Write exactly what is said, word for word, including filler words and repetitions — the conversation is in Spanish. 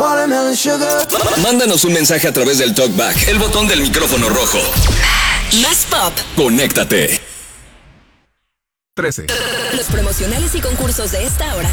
watermelon sugar. Mándanos un mensaje a través del TalkBack, el botón del micrófono rojo. Más pop. Conéctate. trece. Los promocionales y concursos de esta hora